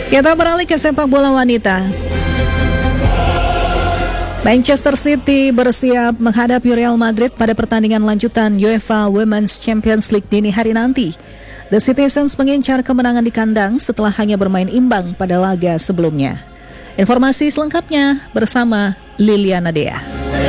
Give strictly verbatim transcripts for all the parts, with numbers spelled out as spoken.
Kita beralih ke sepak bola wanita. Manchester City bersiap menghadapi Real Madrid pada pertandingan lanjutan UEFA Women's Champions League dini hari nanti. The Citizens mengincar kemenangan di kandang setelah hanya bermain imbang pada laga sebelumnya. Informasi selengkapnya bersama Liliana Dea.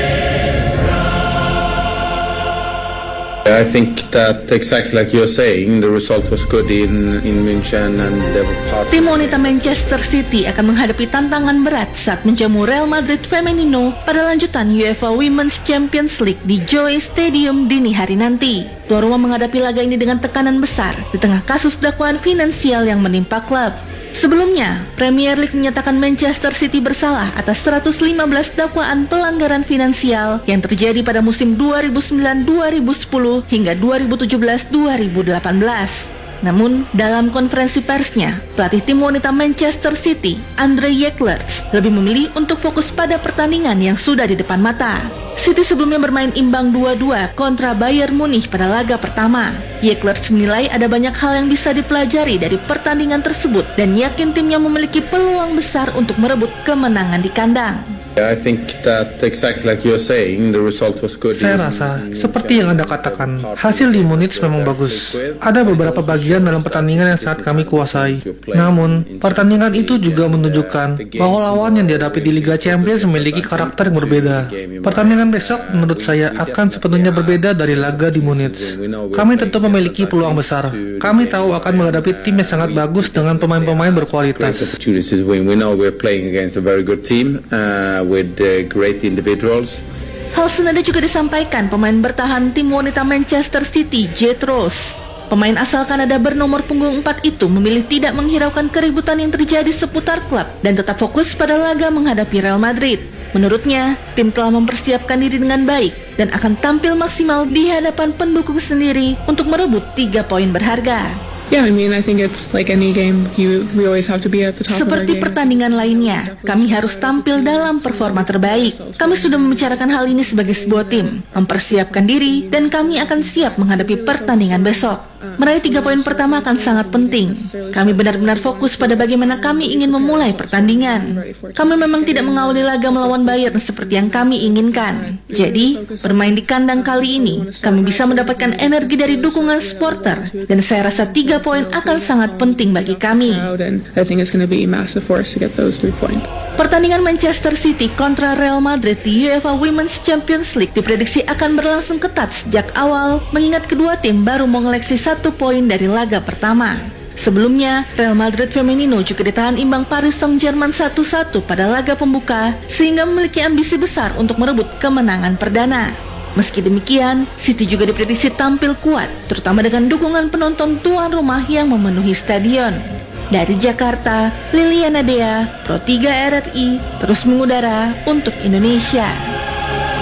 I think that exactly like you're saying, the result was good in in München and there were parts. Tim wanita Manchester City akan menghadapi tantangan berat saat menjamu Real Madrid Femenino pada lanjutan UEFA Women's Champions League di Joy Stadium dini hari nanti. Tuan rumah menghadapi laga ini dengan tekanan besar di tengah kasus dakwaan finansial yang menimpa klub. Sebelumnya, Premier League menyatakan Manchester City bersalah atas seratus lima belas dakwaan pelanggaran finansial yang terjadi pada musim dua ribu sembilan dua ribu sepuluh hingga dua ribu tujuh belas dua ribu delapan belas. Namun, dalam konferensi persnya, pelatih tim wanita Manchester City, Andre Jeklerts, lebih memilih untuk fokus pada pertandingan yang sudah di depan mata. City sebelumnya bermain imbang dua dua kontra Bayern Munich pada laga pertama. Jeklerts menilai ada banyak hal yang bisa dipelajari dari pertandingan tersebut dan yakin timnya memiliki peluang besar untuk merebut kemenangan di kandang. I think that exactly like you're saying, the result was good. Saya rasa, seperti yang Anda katakan, hasil di Munich memang bagus. Ada beberapa bagian dalam pertandingan yang sangat kami kuasai. Namun, pertandingan itu juga menunjukkan bahwa lawan yang dihadapi di Liga Champions memiliki karakter yang berbeda. Pertandingan besok menurut saya akan sepenuhnya berbeda dari laga di Munich. Kami tentu memiliki peluang besar. Kami tahu akan menghadapi tim yang sangat bagus dengan pemain-pemain berkualitas. With uh, great individuals. Hal senada juga disampaikan pemain bertahan tim wanita Manchester City, Jade Rose. Pemain asal Kanada bernomor punggung empat itu memilih tidak menghiraukan keributan yang terjadi seputar klub dan tetap fokus pada laga menghadapi Real Madrid. Menurutnya, tim telah mempersiapkan diri dengan baik dan akan tampil maksimal di hadapan pendukung sendiri untuk merebut tiga poin berharga. Yeah, I mean, I think it's like any game. You, we always have to be at the top Seperti of our game. pertandingan lainnya, kami harus tampil dalam performa terbaik. Kami sudah membicarakan hal ini sebagai sebuah tim, mempersiapkan diri, dan kami akan siap menghadapi pertandingan besok. Meraih tiga poin pertama akan sangat penting. Kami benar-benar fokus pada bagaimana kami ingin memulai pertandingan. Kami memang tidak mengawali laga melawan Bayern seperti yang kami inginkan. Jadi, bermain di kandang kali ini, kami bisa mendapatkan energi dari dukungan supporter, dan saya rasa tiga poin akan sangat penting bagi kami. Pertandingan Manchester City kontra Real Madrid di UEFA Women's Champions League diprediksi akan berlangsung ketat sejak awal, mengingat kedua tim baru mengoleksi satu poin dari laga pertama. Sebelumnya, Real Madrid Femenino juga ditahan imbang Paris Saint-Germain satu satu pada laga pembuka, sehingga memiliki ambisi besar untuk merebut kemenangan perdana. Meski demikian, City juga diprediksi tampil kuat, terutama dengan dukungan penonton tuan rumah yang memenuhi stadion. Dari Jakarta, Liliana Dea, Pro tiga R R I, terus mengudara untuk Indonesia.